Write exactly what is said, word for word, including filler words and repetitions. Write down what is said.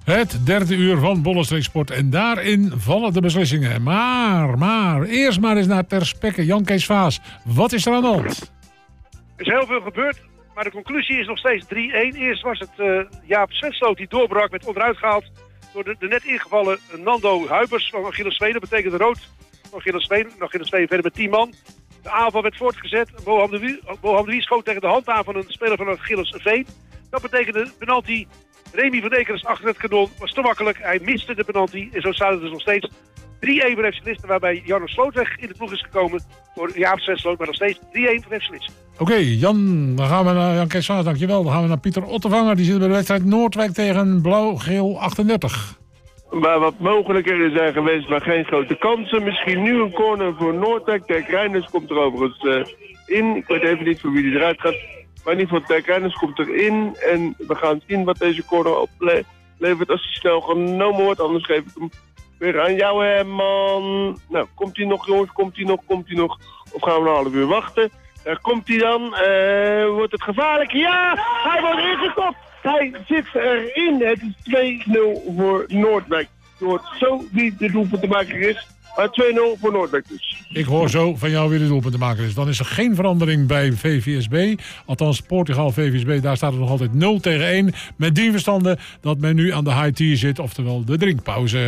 Het derde uur van Bollenstreek Sport. En daarin vallen de beslissingen. Maar, maar, eerst maar eens naar Ter Spekke. Jan Kees Vaas, wat is er aan de hand? Er is heel veel gebeurd, maar de conclusie is nog steeds drie-een. Eerst was het uh, Jaap Zwetsloot die doorbrak, werd onderuit gehaald door de, de net ingevallen Nando Huibers van Achilles Zweden. Dat betekende rood van Achilles Zweden. Achilles Zweden verder met tien man. De aanval werd voortgezet. Boham de Wie, Boham de Wie schoot tegen de hand aan van een speler van Achilles Veen. Dat betekende penalty. Remy van Ekers achter het kanon was te makkelijk. Hij miste de penalty en zo staat het dus nog steeds drie-een voor F C Listen, waarbij Jarno Slootweg in de ploeg is gekomen voor Jaap Zwetsloot, maar nog steeds drie-een voor F C Listen. Oké, okay, Jan, dan gaan we naar Jan Kees Vaas, dankjewel. Dan gaan we naar Pieter Ottevanger, die zit bij de wedstrijd Noordwijk tegen Blauw-Geel achtendertig. Maar wat mogelijkheden zijn geweest, maar geen grote kansen. Misschien nu een corner voor Noordwijk. Dirk Reinders komt er overigens uh, in. Ik weet even niet voor wie die eruit gaat. Maar in ieder geval, Dirk Reinders komt erin. En we gaan zien wat deze corner oplevert als hij snel genomen wordt. Anders geef ik hem weer aan jou, Herman. Nou, komt hij nog, jongens? Komt hij nog? Komt hij nog? Of gaan we een half uur wachten? Daar komt hij dan. Uh, wordt het gevaarlijk? Ja! Hij wordt ingekopt! Hij zit erin. Het is twee nul voor Noordwijk. Je hoort zo wie de doelpunt te maken is. Maar twee nul voor Noordwijk dus. Ik hoor zo van jou wie de doelpunt te maken is. Dan is er geen verandering bij V V S B. Althans, Portugal V V S B, daar staat het nog altijd nul tegen één. Met die verstande dat men nu aan de high tea zit. Oftewel de drinkpauze.